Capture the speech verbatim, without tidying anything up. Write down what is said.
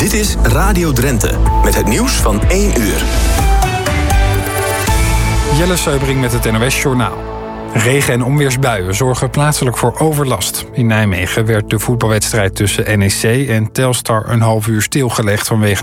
Dit is Radio Drenthe, met het nieuws van één uur. Jelle Seubring met het N O S-journaal. Regen- en onweersbuien zorgen plaatselijk voor overlast. In Nijmegen werd de voetbalwedstrijd tussen N E C en Telstar een half uur stilgelegd vanwege